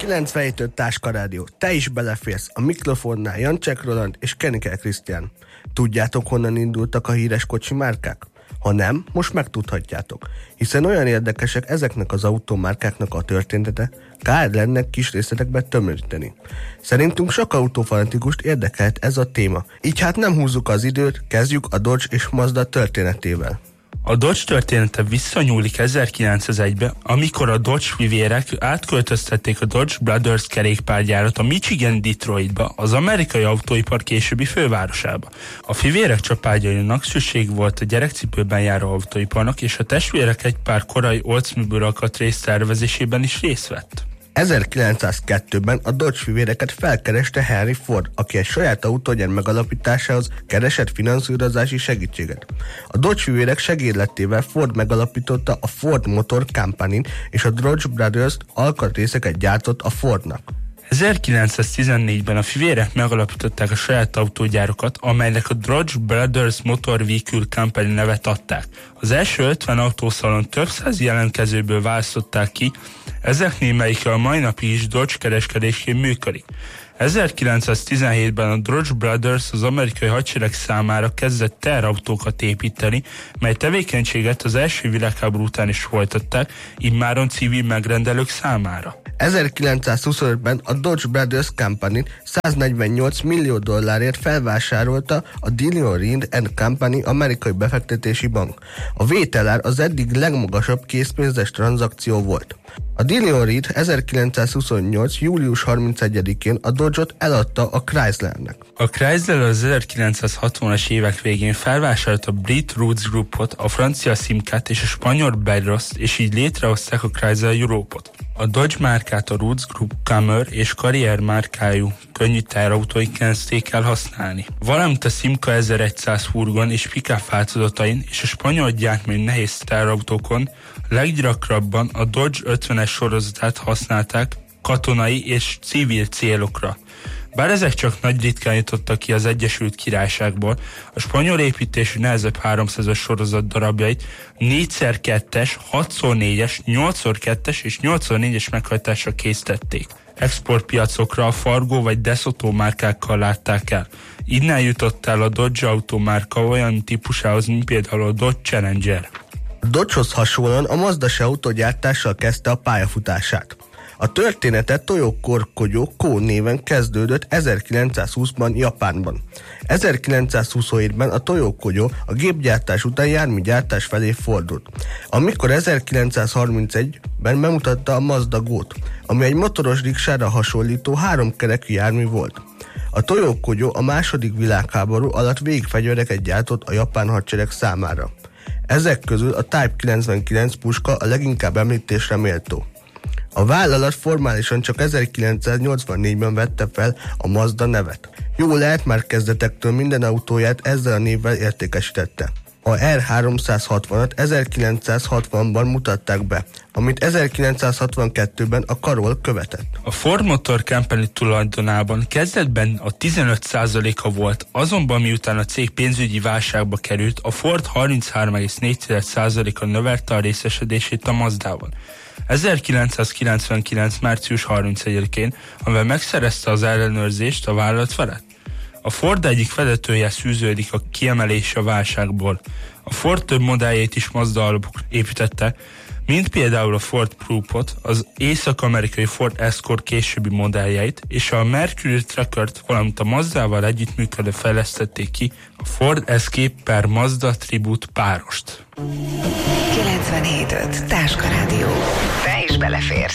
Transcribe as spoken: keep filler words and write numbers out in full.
kilencvenhét öt Táska Rádió. Te is beleférsz. A mikrofonnál Jancsek Roland és Kenikel Krisztián. Tudjátok, honnan indultak a híres kocsi márkák? Ha nem, most megtudhatjátok. Hiszen olyan érdekesek ezeknek az autómárkáknak a története, kár lenne kis részletekbe tömöríteni. Szerintünk sok autófanatikust érdekelt ez a téma. Így hát nem húzzuk az időt, kezdjük a Dodge és Mazda történetével. A Dodge története visszanyúlik ezerkilencszázegybe, amikor a Dodge fivérek átköltöztették a Dodge Brothers kerékpárgyárat a Michigan Detroitba, az amerikai autóipar későbbi fővárosába. A fivérek családjainak szükség volt a gyerekcipőben járó autóiparnak, és a testvérek egy pár korai Oldsmobile alkatrész tervezésében is részt vett. ezerkilencszázkettőben a Dodge fivéreket felkereste Henry Ford, aki egy saját autógyár megalapításához keresett finanszírozási segítséget. A Dodge fivérek segédletével Ford megalapította a Ford Motor Company-t, és a Dodge Brothers alkatrészeket gyártott a Fordnak. ezerkilencszáztizennégyben a fivérek megalapították a saját autógyárokat, amelynek a Dodge Brothers Motor Vehicle Company nevet adták. Az első ötven autószalon több száz jelentkezőből választották ki, ezek némelyike a mai napig is Dodge kereskedésként működik. ezerkilencszáztizenhétben a Dodge Brothers az amerikai hadsereg számára kezdett teherautókat építeni, mely tevékenységet az első világháború után is folytatták, immáron civil megrendelők számára. ezerkilencszázhuszonötben a Dodge Brothers Company száznegyvennyolc millió dollárért felvásárolta a Dillon Reed and Company amerikai befektetési bank. A vételár az eddig legmagasabb készpénzes tranzakció volt. A Dillon Reed ezerkilencszázhuszonnyolc. július harmincegyedikén a Dodge-ot eladta a Chryslernek. A Chrysler az ezerkilencszázhatvanas évek végén felvásárolta a Brit Roots Groupot, a francia Simcát és a spanyol Bedrost, és így létrehozták a Chrysler Europe-ot. A Dodge márkát a Roots Group Camry és Carrier márkájú könnyű teherautóin kezdték el használni. Valamint a Simca ezerszáz furgon és pick-up változatain és a spanyol gyártmányú nehéz teherautókon leggyakrabban a Dodge ötvenes sorozatát használták katonai és civil célokra. Bár ezek csak nagy ritkán jutottak ki az Egyesült Királyságból, a spanyol építésű nehezebb háromszázas sorozat darabjait négy szer kettes, hat szor négyes, nyolc szor kettes és nyolc szor négyes meghajtásra készítették. Exportpiacokra a Fargo vagy DeSoto márkákkal látták el. Innen jutott el a Dodge automárka olyan típusához, mint például a Dodge Challenger. A Dodge-hoz hasonlóan a Mazda se autógyártással kezdte a pályafutását. A története Toyo Korkogyo Ko néven kezdődött ezerkilencszázhúszban Japánban. ezerkilencszázhuszonhétben a Toyo Korkogyo a gépgyártás után járműgyártás felé fordult. Amikor ezerkilencszázharmincegyben bemutatta a Mazda Go-t, ami egy motoros riksára hasonlító háromkerekű jármű volt. A Toyo Korkogyo a második világháború alatt végfegyvereket gyártott a japán hadsereg számára. Ezek közül a Type kilencvenkilenc puska a leginkább említésre méltó. A vállalat formálisan csak ezerkilencszáznyolcvannégyben vette fel a Mazda nevet. Jó lehet, már kezdetektől minden autóját ezzel a névvel értékesítette. A R háromszázhatvanat ezerkilencszázhatvanban mutatták be, amit ezerkilencszázhatvankettőben a Carroll követett. A Ford Motor Company tulajdonában kezdetben a tizenöt százaléka volt, azonban miután a cég pénzügyi válságba került, a Ford harminchárom egész négy százaléka növelte a részesedését a Mazdában. ezerkilencszázkilencvenkilenc. március harmincegyedikén, amivel megszerezte az ellenőrzést a vállalat felett. A Ford egyik vezetője szűződik a kiemelés a válságból. A Ford több modelljét is Mazda alapokra építette, mint például a Ford Proupot, az észak-amerikai Ford Escort későbbi modelljeit, és a Mercury Trackert, valamint a Mazdával együttműködve fejlesztették ki a Ford Escape per Mazda Tribute párost. kilencvenhét öt Táska Rádió. Te is beleférsz.